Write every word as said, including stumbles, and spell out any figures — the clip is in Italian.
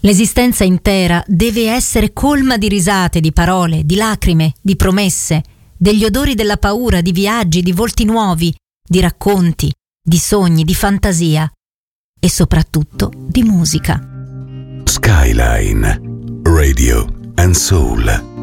L'esistenza intera deve essere colma di risate, di parole, di lacrime, di promesse, degli odori della paura, di viaggi, di volti nuovi, di racconti, di sogni, di fantasia e soprattutto di musica. Skyline Radio and Soul.